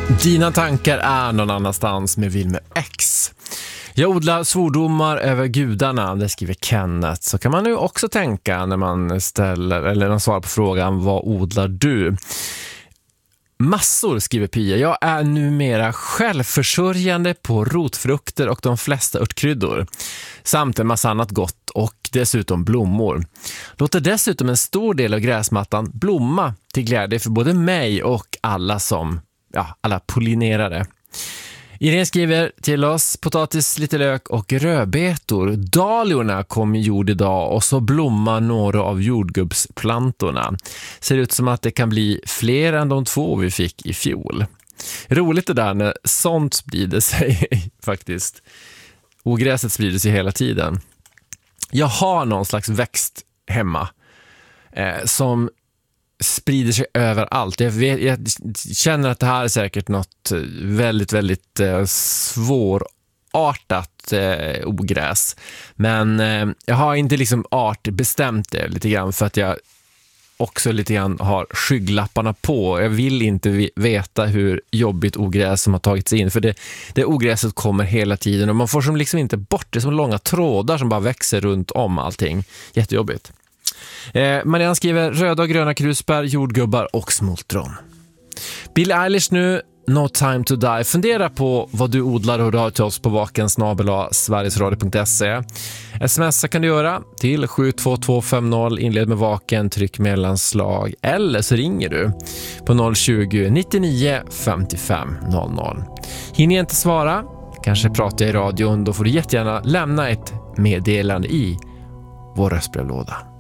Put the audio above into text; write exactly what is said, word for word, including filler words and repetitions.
Dina tankar är någon annanstans med Wilmer X. Jag odlar svordomar över gudarna, det skriver Kenneth. Så kan man nu också tänka när man ställer eller när man svarar på frågan, vad odlar du? Massor, skriver Pia. Jag är numera självförsörjande på rotfrukter och de flesta örtkryddor. Samt en massa annat gott och dessutom blommor. Låter dessutom en stor del av gräsmattan blomma till glädje för både mig och alla som, ja, alla pollinerare. Irene skriver till oss: potatis, lite lök och rödbetor. Dahliorna kom i jord idag och så blommar några av jordgubbsplantorna. Ser ut som att det kan bli fler än de två vi fick i fjol. Roligt det där när sånt sprider sig faktiskt. Ogräset sprider sig hela tiden. Jag har någon slags växt hemma eh, som sprider sig överallt. Jag, vet, jag känner att det här är säkert något väldigt, väldigt eh, svårartat eh, ogräs. Men eh, jag har inte liksom art bestämt det lite grann för att jag också lite grann har skygglapparna på. Jag vill inte veta hur jobbigt ogräs som har tagits in, för det, det ogräset kommer hela tiden och man får som liksom inte bort det, som långa trådar som bara växer runt om allting. Jättejobbigt. Eh, Marianne skriver röda och gröna krusbär, jordgubbar och smultron. Billie Eilish nu, No Time to Die. Fundera på vad du odlar och rör till oss på vaken snabel-a sverigesradio punkt se. Smsa kan du göra till sju två två fem noll, inled med vaken, tryck mellanslag, eller så ringer du på noll tjugo, nittionio, femtiofem noll noll. Hinner jag inte svara, kanske pratar jag i radion, då får du jättegärna lämna ett meddelande i vår röstbrevlåda.